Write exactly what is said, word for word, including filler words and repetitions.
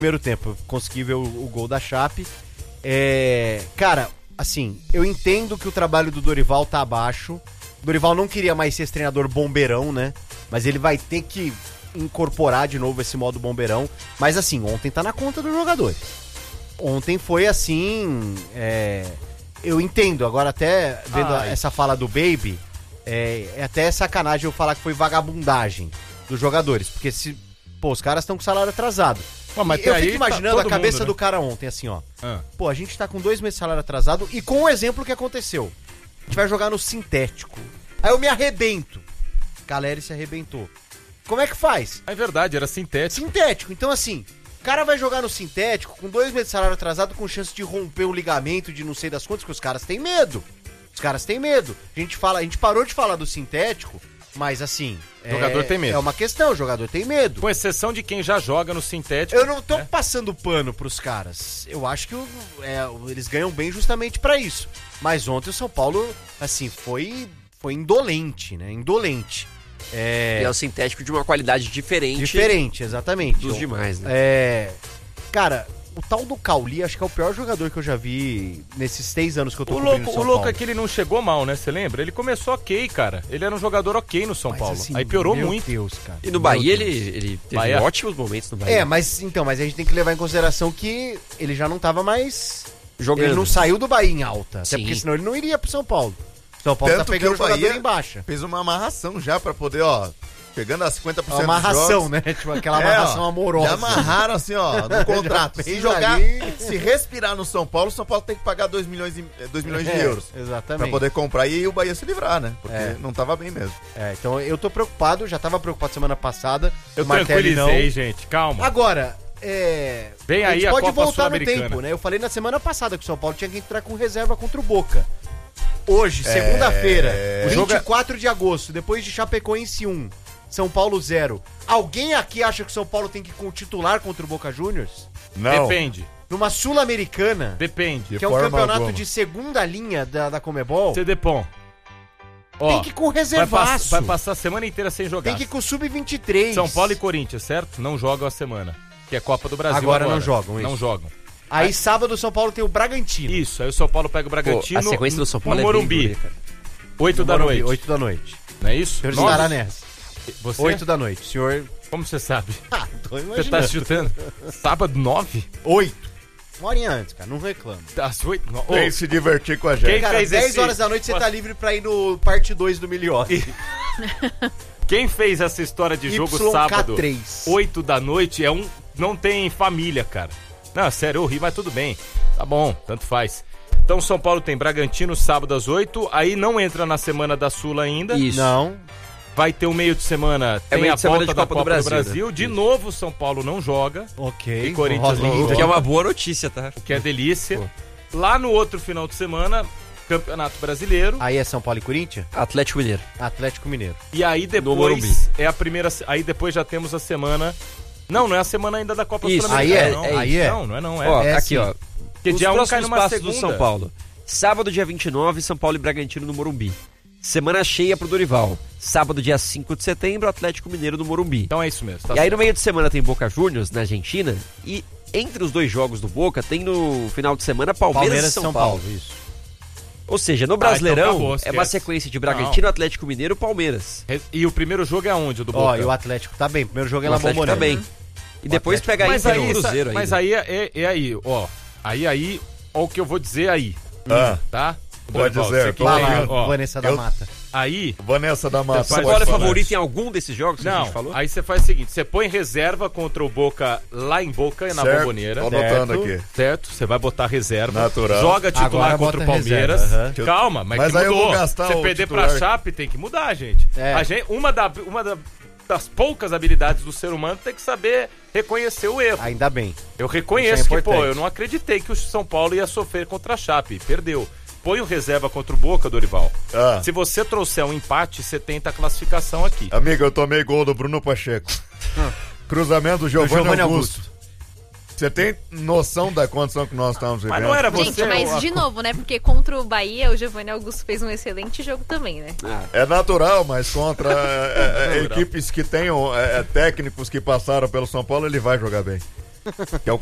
primeiro tempo, eu consegui ver o, o gol da Chape. É, cara, assim, eu entendo que o trabalho do Dorival tá abaixo. O Dorival não queria mais ser esse treinador bombeirão, né? Mas ele vai ter que incorporar de novo esse modo bombeirão. Mas assim, ontem tá na conta dos jogadores. Ontem foi assim... É, eu entendo, agora até vendo Ai. essa fala do Baby, é, é até sacanagem eu falar que foi vagabundagem dos jogadores. Porque se... Pô, os caras estão com salário atrasado. Pô, mas eu fico imaginando tá a cabeça mundo, né? do cara ontem, assim, ó. Ah. Pô, a gente tá com dois meses de salário atrasado e com o exemplo que aconteceu. A gente vai jogar no sintético. Aí eu me arrebento. Galera, se arrebentou. Como é que faz? É verdade, era sintético. Sintético. Então, assim, o cara vai jogar no sintético com dois meses de salário atrasado com chance de romper o ligamento de não sei das quantas, que os caras têm medo. Os caras têm medo. A gente, fala, a gente parou de falar do sintético, mas assim... O jogador é, tem medo. É uma questão, o jogador tem medo. Com exceção de quem já joga no sintético. Eu não tô né? passando pano pros caras. Eu acho que é, eles ganham bem justamente pra isso. Mas ontem o São Paulo, assim, foi, foi indolente, né? Indolente. É... é o sintético de uma qualidade diferente. Diferente, exatamente. Dos demais, né? É... Cara... O tal do Cauli, acho que é o pior jogador que eu já vi nesses seis anos que eu tô o cobrindo louco, São O louco Paulo. é que ele não chegou mal, né? Você lembra? Ele começou ok, cara. Ele era um jogador ok no São mas, Paulo. Assim, aí piorou meu muito. Deus, cara. E no meu Bahia Deus. ele, ele teve Bahia. ótimos momentos no Bahia. É, mas então, mas a gente tem que levar em consideração que ele já não tava mais jogando. Ele não saiu do Bahia em alta. Sim. Até porque senão ele não iria pro São Paulo. São Paulo Tanto tá pegando o jogador Bahia em baixa. Fez uma amarração já pra poder, ó... Chegando a cinquenta por cento uma amarração, dos jogos. né? Tipo aquela é, amarração ó, amorosa. Já amarraram assim, ó, no contrato. Se jogar, ali... se respirar no São Paulo, o São Paulo tem que pagar dois milhões, de, dois milhões de é, euros. Exatamente. Pra poder comprar e o Bahia se livrar, né? Porque é. não tava bem mesmo. É, então eu tô preocupado, já tava preocupado semana passada. Eu tranquilizei, gente, calma. Agora, é... Vem aí a gente a pode Copa voltar no tempo, né? Eu falei na semana passada que o São Paulo tinha que entrar com reserva contra o Boca. Hoje, segunda-feira, É... vinte e quatro de agosto, depois de Chapecoense um, São Paulo zero. Alguém aqui acha que o São Paulo tem que ir com titular contra o Boca Juniors? Não. Depende. Numa Sul-Americana, Depende. que é um forma campeonato alguma. de segunda linha da, da Comebol, C D P O M. Ó, tem que ir com vai, reservaço. pass- vai passar a semana inteira sem jogar. Tem que ir com o sub vinte e três. São Paulo e Corinthians, certo? Não jogam a semana. Que é Copa do Brasil Agora agora. não jogam, isso. Não jogam. Aí sábado o São Paulo tem o Bragantino. Isso, aí o São Paulo pega o Bragantino Pô, a sequência do São Paulo no é Morumbi. bem dura, oito da Morumbi, noite. oito da noite. Não é isso? O senhor Nove? estará nessa. Você? oito da noite. O senhor... Como você sabe? Ah, tô Você imaginando. tá chutando? Sábado, nove? oito. Uma horinha antes, cara. Não reclama. Às oito? No... Vem Ô, se divertir com a gente. Quem Cara, fez dez esse- horas da noite você tá livre pra ir no parte dois do Milioti. quem fez essa história de jogo Y K sábado, três. oito da noite, é um... Não tem família, cara. Não, sério, eu ri, mas tudo bem. Tá bom, tanto faz. Então, São Paulo tem Bragantino sábado às oito, aí não entra na semana da Sula ainda. Isso. Não. Vai ter o meio de semana, É tem meio a de semana volta de da Copa Copa do do Brasil, Brasil. né? De Isso. novo, São Paulo não joga, Ok. E Corinthians Rolinho. não O que é uma boa notícia, tá? o que é delícia. Lá no outro final de semana, Campeonato Brasileiro. Aí é São Paulo e Corinthians? Atlético Mineiro. Atlético Mineiro. E aí Morumbi. depois é a primeira. Aí depois já temos a semana. Não, não é a semana ainda da Copa Isso, Sul-Americana. aí é, não. é aí é. Não, não é não. É. Ó, é aqui, sim. ó. Porque Os dia um cai próximos numa passos segunda. do São Paulo. Sábado, dia vinte e nove, São Paulo e Bragantino no Morumbi. Semana cheia pro Dorival. Sábado, dia cinco de setembro, Atlético Mineiro no Morumbi. Então é isso mesmo. Tá E aí certo. no meio de semana tem Boca Juniors na Argentina. E entre os dois jogos do Boca tem no final de semana Palmeiras, Palmeiras e São, Paulo. Isso. Ou seja, no Brasileirão então acabou, é uma esquece. sequência de Bragantino, Atlético Mineiro e Palmeiras. E o primeiro jogo é aonde, o do Ó, Boca? e o Atlético tá bem. Primeiro jogo é O lá Atlético tá bem. E depois Atlético- pega Mas Inter aí, e Cruzeiro aí. mas aí é, é aí, ó. Aí, aí, ó o que eu vou dizer aí, Ah, tá? Pode Dorival, dizer, você que tô Vai tem, ouvindo. lá, ó, Vanessa da eu- Mata. Aí, Vanessa da Mata. Você São faz- Paulo é pode falar. favorito em algum desses jogos que a não, gente falou? aí você faz o seguinte, você põe reserva contra o Boca lá em Boca, na Certo. Bomboneira, Tô anotando Certo. aqui. certo? Você vai botar reserva, Natural. joga titular Agora contra bota o Palmeiras. reserva, aham. Calma, mas, Mas que aí eu mudou. vou gastar Você o perder titular. pra Chape tem que mudar, gente. É. A gente uma, da, uma da- das poucas habilidades do ser humano tem que saber reconhecer o erro. Ainda bem. Eu reconheço Isso é que, pô, importante. eu não acreditei que o São Paulo ia sofrer contra a Chape. Perdeu. Põe o reserva contra o Boca, Dorival. Ah. Se você trouxer um empate, você tenta a classificação aqui. Amigo, eu tomei gol do Bruno Pacheco. Cruzamento do Giovanni, Giovanni Augusto. Augusto. Você tem noção da condição que nós estamos vivendo? Mas não era você... Gente, mas o- de novo, né? Porque contra o Bahia, o Giovanni Augusto fez um excelente jogo também, né? É natural, mas contra é, é, Natural. equipes que tenham é, técnicos que passaram pelo São Paulo, ele vai jogar bem. Que é o